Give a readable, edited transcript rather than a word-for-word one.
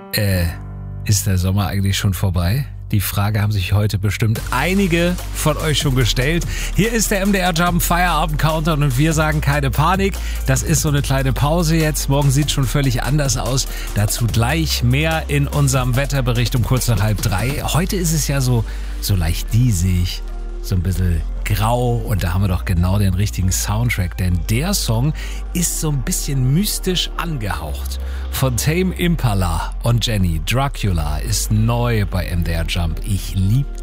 Ist der Sommer eigentlich schon vorbei? Die Frage haben sich heute bestimmt einige von euch schon gestellt. Hier ist der MDR Jump Feierabend Countdown und wir sagen keine Panik. Das ist so eine kleine Pause jetzt. Morgen sieht schon völlig anders aus. Dazu gleich mehr in unserem Wetterbericht um kurz nach 2:30. Heute ist es ja so leicht diesig, so ein bisschen grau und da haben wir doch genau den richtigen Soundtrack, denn der Song ist so ein bisschen mystisch angehaucht. Von Tame Impala und Jenny, Dracula ist neu bei MDR Jump. Ich liebe